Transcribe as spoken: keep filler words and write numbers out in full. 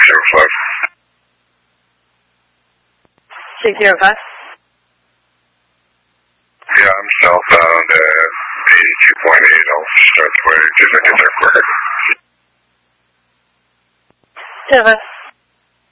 zero five. six zero five? Yeah, I'm southbound at eighty-two point eight. I'll start the way as I get there quicker. Seven.